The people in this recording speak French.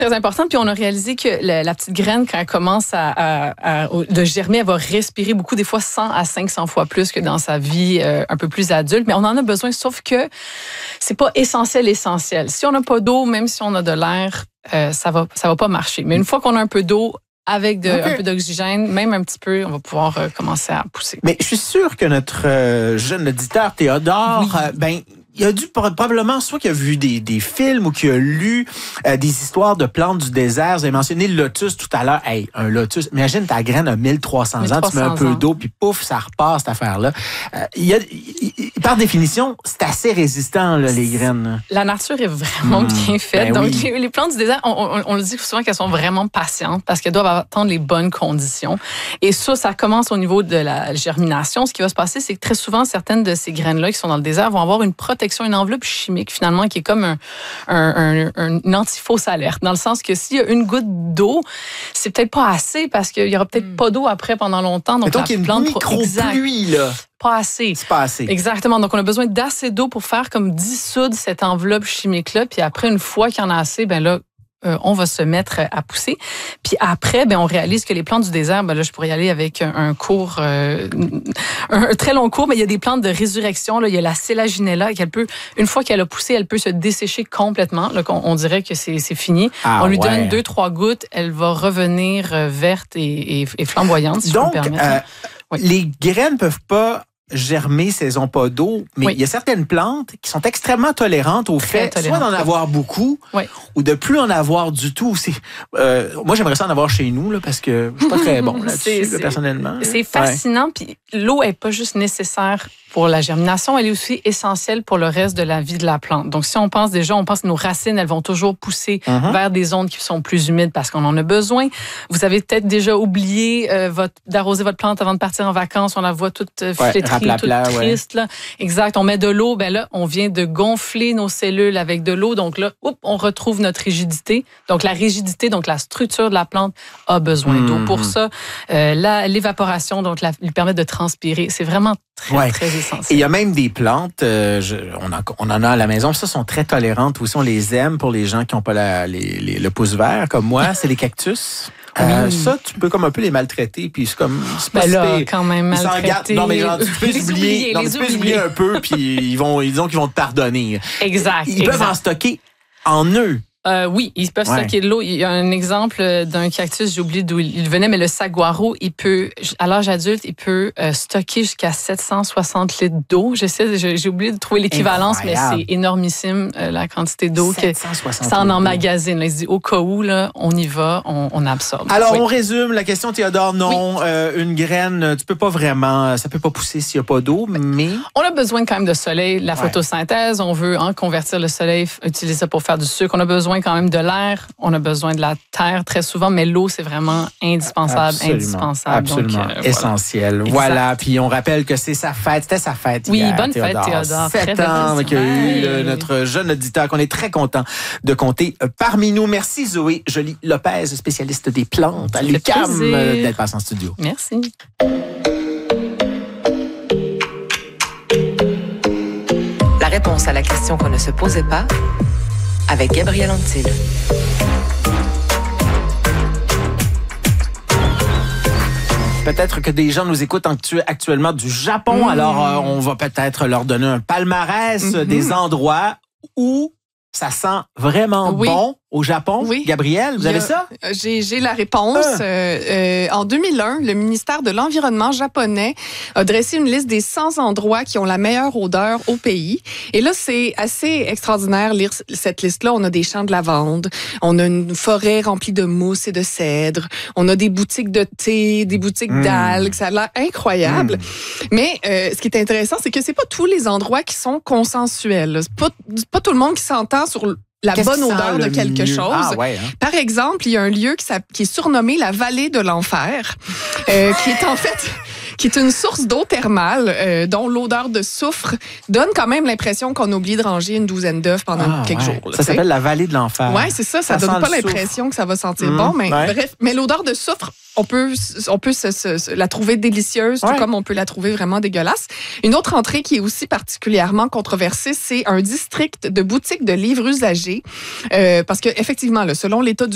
Très important. Puis on a réalisé que la petite graine, quand elle commence de germer, elle va respirer beaucoup, des fois 100 à 500 fois plus que dans sa vie un peu plus adulte. Mais on en a besoin, sauf que c'est pas essentiel. Si on n'a pas d'eau, même si on a de l'air, ça va pas marcher. Mais une fois qu'on a un peu d'eau, avec un peu d'oxygène, même un petit peu, on va pouvoir commencer à pousser. Mais je suis sûr que notre jeune auditeur Théodore, il a dû probablement, soit qu'il a vu des films ou qu'il a lu des histoires de plantes du désert. Vous avez mentionné le lotus tout à l'heure. Hey, un lotus, imagine ta graine a 1300 ans, tu mets un peu d'eau, puis pouf, ça repart cette affaire-là. Par définition, c'est assez résistant, là, les graines. La nature est vraiment bien faite. Donc, les plantes du désert, on le dit souvent qu'elles sont vraiment patientes parce qu'elles doivent attendre les bonnes conditions. Et ça commence au niveau de la germination. Ce qui va se passer, c'est que très souvent, certaines de ces graines-là qui sont dans le désert vont avoir une une enveloppe chimique, finalement, qui est comme un anti-fausse alerte. Dans le sens que s'il y a une goutte d'eau, c'est peut-être pas assez parce qu'il y aura peut-être pas d'eau après pendant longtemps. Donc, il y a une micro-pluie, là. Pas assez. C'est pas assez. Exactement. Donc, on a besoin d'assez d'eau pour faire comme dissoudre cette enveloppe chimique-là. Puis après, une fois qu'il y en a assez, on va se mettre à pousser. Puis après, on réalise que les plantes du désert, là, je pourrais y aller avec un cours, un très long cours, mais il y a des plantes de résurrection. Là, il y a la Selaginella, une fois qu'elle a poussé, elle peut se dessécher complètement. Là, on dirait que c'est fini. On lui donne 2-3 gouttes, elle va revenir verte et flamboyante, si je peux me permettre. Les graines peuvent pas germer si elles n'ont pas d'eau, mais il y a certaines plantes qui sont extrêmement tolérantes au fait soit d'en avoir beaucoup ou de plus en avoir du tout. Moi, j'aimerais ça en avoir chez nous là, parce que je suis pas très bon là-dessus, personnellement. C'est fascinant. Puis l'eau est pas juste nécessaire pour la germination, elle est aussi essentielle pour le reste de la vie de la plante. Donc, si on pense que nos racines, elles vont toujours pousser vers des zones qui sont plus humides parce qu'on en a besoin. Vous avez peut-être déjà oublié d'arroser votre plante avant de partir en vacances. On la voit toute flétrie, toute triste. Là. Exact. On met de l'eau. Là, on vient de gonfler nos cellules avec de l'eau. Donc là, on retrouve notre rigidité. Donc, la rigidité, donc la structure de la plante a besoin d'eau. Pour ça, l'évaporation, donc, lui permet de transpirer. C'est vraiment très essentiel. Et il y a même des plantes, on en a à la maison, ça sont très tolérantes aussi, on les aime pour les gens qui n'ont pas le pouce vert comme moi, c'est les cactus. Ça, tu peux comme un peu les maltraiter, puis c'est comme... quand même maltraiter. Non, mais genre, tu peux les oublier un peu, puis disons qu'ils vont te pardonner. Exact. Ils peuvent en stocker en eux. Oui, ils peuvent stocker de l'eau. Il y a un exemple d'un cactus, j'ai oublié d'où il venait, mais le saguaro, à l'âge adulte, il peut stocker jusqu'à 760 litres d'eau. J'ai oublié de trouver l'équivalence, mais c'est énormissime la quantité d'eau que ça en emmagasine. Là, il se dit au cas où, là, on y va, on absorbe. Alors, on résume la question, Théodore. Non, une graine, ça peut pas pousser s'il n'y a pas d'eau, mais... On a besoin quand même de soleil, la photosynthèse. On veut convertir le soleil, utiliser ça pour faire du sucre. On a besoin quand même de l'air, on a besoin de la terre très souvent, mais l'eau, c'est vraiment indispensable. Absolument. Donc, essentiel. Voilà. Puis on rappelle que c'est sa fête. C'était sa fête hier, bonne fête, Théodore. 7 ans qu'il y a eu notre jeune auditeur qu'on est très content de compter parmi nous. Merci Zoé Joly-Lopez, spécialiste des plantes à l'UQAM, d'être passée en studio. Merci. La réponse à la question qu'on ne se posait pas avec Gabriel Antil. Peut-être que des gens nous écoutent actuellement du Japon, alors on va peut-être leur donner un palmarès des endroits où ça sent vraiment bon au Japon. Oui. Gabrielle, vous avez ça? J'ai la réponse. En 2001, le ministère de l'Environnement japonais a dressé une liste des 100 endroits qui ont la meilleure odeur au pays. Et là, c'est assez extraordinaire lire cette liste-là. On a des champs de lavande, on a une forêt remplie de mousse et de cèdre, on a des boutiques de thé, des boutiques d'algues. Ça a l'air incroyable. Mais ce qui est intéressant, c'est que c'est pas tous les endroits qui sont consensuels. C'est pas tout le monde qui s'entend sur la bonne odeur de quelque chose. Par exemple, il y a un lieu qui est surnommé la vallée de l'enfer, qui est en fait... qui est une source d'eau thermale dont l'odeur de soufre donne quand même l'impression qu'on a oublié de ranger une douzaine d'œufs pendant quelques jours. Là, ça s'appelle la vallée de l'enfer. Oui, c'est ça. Ça donne pas l'impression que ça va sentir bon. Mais bref, mais l'odeur de soufre, on peut la trouver délicieuse, tout comme on peut la trouver vraiment dégueulasse. Une autre entrée qui est aussi particulièrement controversée, c'est un district de boutiques de livres usagés. Parce que effectivement, selon l'état du